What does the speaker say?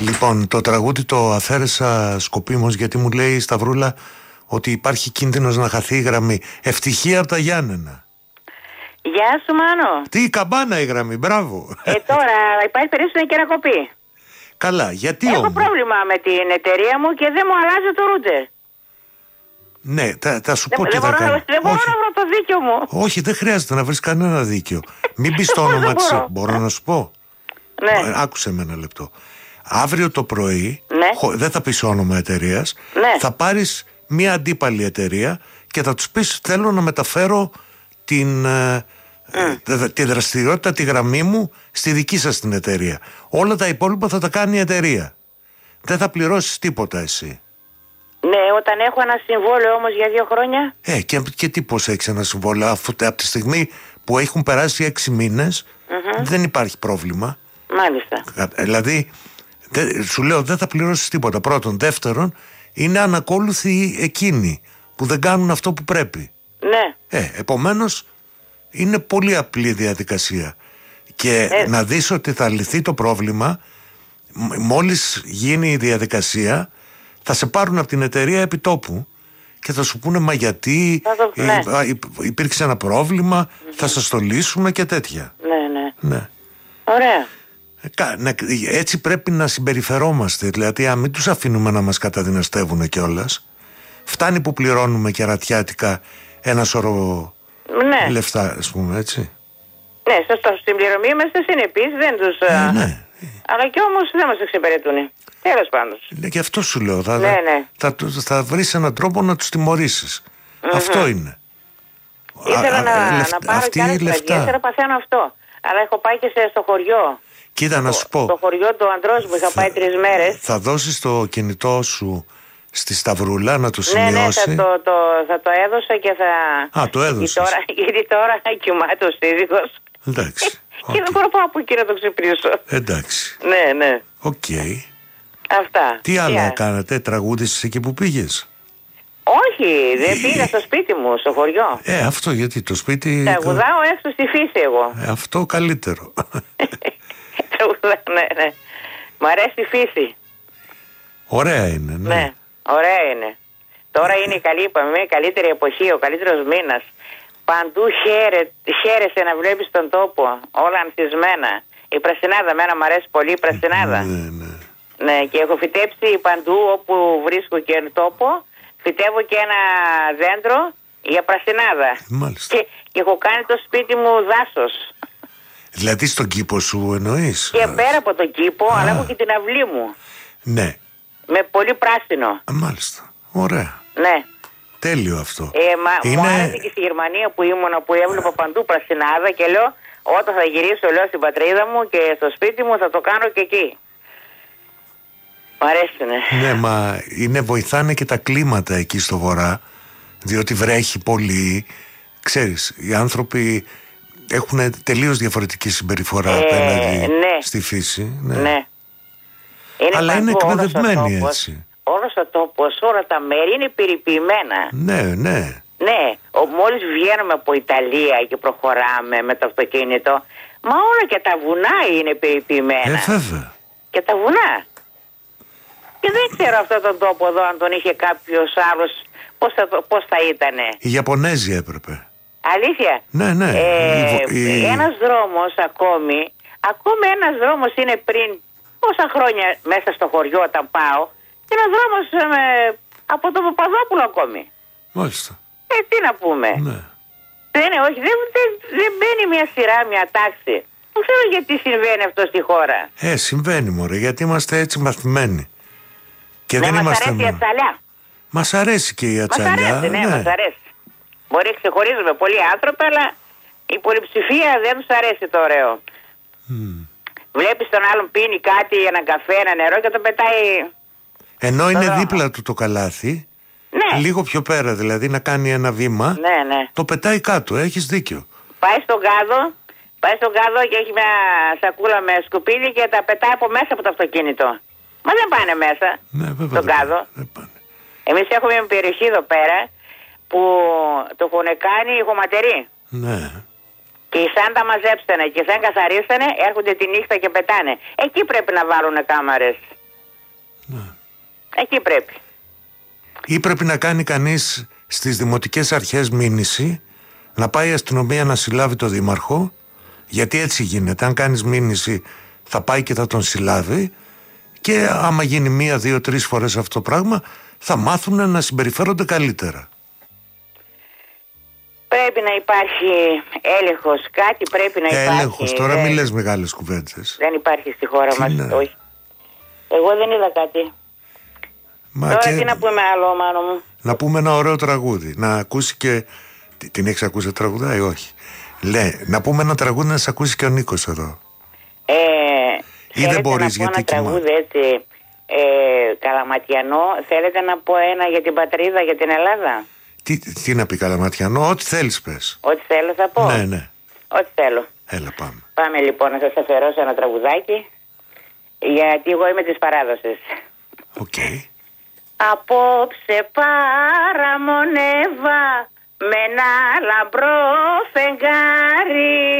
Λοιπόν, το τραγούδι το αφαίρεσα σκοπίμως γιατί μου λέει η Σταυρούλα ότι υπάρχει κίνδυνος να χαθεί η γραμμή. Ευτυχία από τα Γιάννενα. Γεια σου, Μάνο. Τι καμπάνα η γραμμή, μπράβο. Τώρα υπάρχει περίπτωση και να κοπεί. Καλά, γιατί Έχω όμως? πρόβλημα με την εταιρεία μου και δεν μου αλλάζει το ρούτερ. Ναι, θα σου πω τι θα κάνω. Δεν μπορώ να βρω το δίκιο μου. Όχι, δεν χρειάζεται να βρεις κανένα δίκιο. Μην πεις το όνομα της. Μπορώ να σου πω? Ναι. Άκουσε με ένα λεπτό. Αύριο το πρωί, ναι. Δεν θα πεις όνομα εταιρείας, ναι. θα πάρεις μια αντίπαλη εταιρεία και θα τους πεις θέλω να μεταφέρω τη δραστηριότητα, τη γραμμή μου στη δική σας την εταιρεία. Όλα τα υπόλοιπα θα τα κάνει η εταιρεία. Δεν θα πληρώσεις τίποτα εσύ. Ναι, όταν έχω ένα συμβόλαιο όμως για 2 χρόνια. Και τι πώς έχεις ένα συμβόλαιο? Αφού από τη στιγμή που έχουν περάσει 6 μήνες δεν υπάρχει πρόβλημα. Μάλιστα. Δηλαδή σου λέω δεν θα πληρώσεις τίποτα. Πρώτον. Δεύτερον, είναι ανακόλουθοι εκείνοι που δεν κάνουν αυτό που πρέπει. Ναι. Επομένως είναι πολύ απλή διαδικασία. Και να δεις ότι θα λυθεί το πρόβλημα μόλις γίνει η διαδικασία. Θα σε πάρουν από την εταιρεία επιτόπου και θα σου πούνε μα γιατί υπήρξε ένα πρόβλημα, θα σας το λύσουμε και τέτοια. Ναι. Ωραία. Έτσι πρέπει να συμπεριφερόμαστε. Δηλαδή αν μην τους αφήνουμε να μας καταδυναστεύουν κιόλας. Φτάνει που πληρώνουμε κερατιάτικα ένα σωρό λεφτά, ας πούμε, έτσι. Ναι, στην πληρωμή είμαστε συνεπείς, δεν τους... Ναι. Αλλά κι όμως δεν μας εξυπηρετούν. Τέλος πάντων. Ναι, και αυτό σου λέω. Θα βρεις έναν τρόπο να τους τιμωρήσεις. Αυτό είναι. Ήθελα να πάρω κι άλλες λεφτά. Παθαίνω αυτό. Αλλά έχω πάει και στο χωριό. Κοίτα να σου πω. Στο χωριό του αντρός μου είχα πάει 3 μέρες. Θα δώσεις το κινητό σου στη Σταυρούλα να το σημειώσει. Ναι, θα το έδωσα και θα... το έδωσες. Γιατί τώρα κοιμάται ο σύζυγος. Εντάξει. Και δεν μπορώ από εκεί να το ξυπνήσω. Εντάξει. Ναι. Οκ. Αυτά. Τι άλλο κάνατε, τραγούδησες εκεί που πήγες? Όχι, δεν πήγα στο σπίτι μου, στο χωριό. Αυτό γιατί το σπίτι... Τραγουδάω έξω στη φύση εγώ. Αυτό καλύτερο. Ναι. Μ' αρέσει η φύση. Ωραία είναι, ναι. Ωραία είναι. Τώρα είναι η καλύτερη εποχή, ο καλύτερος μήνας. Παντού χαίρεσαι να βλέπεις τον τόπο, όλα ανθισμένα. Η πρασινάδα, εμένα μου αρέσει πολύ η πρασινάδα. Ναι, και έχω φυτέψει παντού όπου βρίσκω και τόπο, φυτεύω και ένα δέντρο για πρασινάδα. Μάλιστα. Και έχω κάνει το σπίτι μου δάσος. Δηλαδή στον κήπο σου εννοείς? Και πέρα από τον κήπο, αλλά έχω και την αυλή μου. Ναι. Με πολύ πράσινο. Μάλιστα. Ωραία. Ναι. Τέλειο αυτό. Μου άρεσε και στη Γερμανία που ήμουνα, που έβλεπα παντού πρασινάδα και λέω όταν θα γυρίσω στην πατρίδα μου και στο σπίτι μου θα το κάνω και εκεί. Μ' αρέσουνε. Ναι, μα βοηθάνε και τα κλίματα εκεί στο βορρά, διότι βρέχει πολύ. Ξέρεις, οι άνθρωποι έχουν τελείως διαφορετική συμπεριφορά απέναντι στη φύση. Ναι. Αλλά είναι εκπαιδευμένοι έτσι. Όλος ο τόπος, όλα τα μέρη είναι περιποιημένα. Ναι. Ναι, μόλις βγαίνουμε από Ιταλία και προχωράμε με το αυτοκίνητο, μα όλα και τα βουνά είναι περιποιημένα. Βέβαια. Και τα βουνά. Και δεν ξέρω αυτόν τον τόπο εδώ αν τον είχε κάποιος άλλος, πώς θα ήτανε. Οι Ιαπωνέζοι έπρεπε. Αλήθεια? Ναι. Ένας δρόμος ακόμη ένας δρόμος είναι πριν πόσα χρόνια μέσα στο χωριό όταν πάω, και ένας δρόμος από το Παπαδόπουλο ακόμη. Μάλιστα. Τι να πούμε. Ναι. Δεν μπαίνει μια σειρά, μια τάξη. Δεν ξέρω γιατί συμβαίνει αυτό στη χώρα. Συμβαίνει μωρέ, γιατί είμαστε έτσι μαθημένοι. Και ναι, δεν μας είμαστε αρέσει η ατσαλιά. Μας αρέσει και η ατσαλιά. Μας αρέσει, ναι, μας αρέσει. Μπορεί να ξεχωρίζουμε πολλοί άνθρωποι, αλλά η πολυψηφία δεν τους αρέσει το ωραίο. Βλέπεις τον άλλον πίνει κάτι, έναν καφέ, ένα νερό και το πετάει. Ενώ είναι δίπλα του το καλάθι, λίγο πιο πέρα δηλαδή, να κάνει ένα βήμα, το πετάει κάτω, έχεις δίκιο. Πάει στον κάδο και έχει μια σακούλα με σκουπίδι και τα πετάει από μέσα από το αυτοκίνητο. Μα δεν πάνε μέσα στον κάδο. Εμείς έχουμε μια περιοχή εδώ πέρα που το έχουν κάνει οι χωματεροί. Ναι. Και σαν τα μαζέψανε και σαν καθαρίσανε, έρχονται τη νύχτα και πετάνε. Εκεί πρέπει να βάλουν κάμαρες. Ναι. Εκεί πρέπει. Ή πρέπει να κάνει κανείς στις δημοτικές αρχές μήνυση, να πάει η αστυνομία να συλλάβει το δήμαρχο, γιατί έτσι γίνεται. Αν κάνεις μήνυση θα πάει και θα τον συλλάβει, και άμα γίνει 1, 2, 3 φορές αυτό το πράγμα, θα μάθουν να συμπεριφέρονται καλύτερα. Πρέπει να υπάρχει έλεγχος, κάτι πρέπει να υπάρχει. Έλεγχος, τώρα μην λες μεγάλες κουβέντες. Δεν υπάρχει στη χώρα μας, όχι. Εγώ δεν είδα κάτι. Τώρα τι να πούμε άλλο, Μάνο μου? Να πούμε ένα ωραίο τραγούδι. Να ακούσει και... Την έχεις ακούσει τραγουδά ή όχι? Να πούμε ένα τραγούδι να σε ακούσει και ο Νίκος εδώ. Ή δεν μπορείς γιατί ένα τραγούδι έτσι καλαματιανό? Θέλετε να πω ένα για την πατρίδα, για την Ελλάδα? Τι να πει καλαματιανό? Ό,τι θέλεις πες. Ό,τι θέλω θα πω. Ναι. Ό,τι θέλω. Έλα πάμε. Πάμε λοιπόν να σας αφιερώσω ένα τραγουδάκι, γιατί εγώ είμαι της παράδοσης. Οκ. Απόψε παραμονεύα με ένα λαμπρό φεγγάρι,